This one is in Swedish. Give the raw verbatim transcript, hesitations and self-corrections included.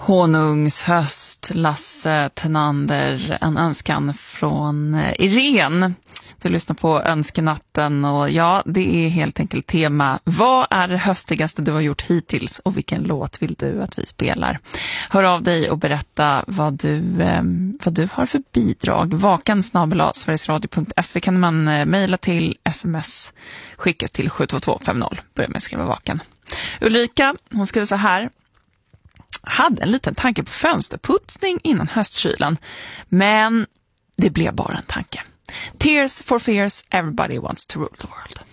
Honungshöst, Lasse Tenander, en önskan från Irene. Du lyssnar på Önskenatten och ja, det är helt enkelt tema. Vad är det höstigaste du har gjort hittills och vilken låt vill du att vi spelar? Hör av dig och berätta vad du, eh, vad du har för bidrag. Vakan snabel-a sverigesradio punkt se kan man eh, mejla till, sms skickas till sju två två fem noll. Börja med att skriva vakan. Ulrika, hon skriver så här. Hade en liten tanke på fönsterputsning innan höstkylan, men det blev bara en tanke. Tears for Fears, Everybody Wants to Rule the World.